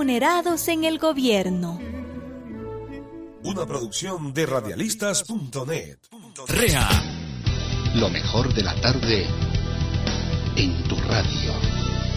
remunerados en el gobierno. Una producción de radialistas.net. REA. Lo mejor de la tarde en tu radio.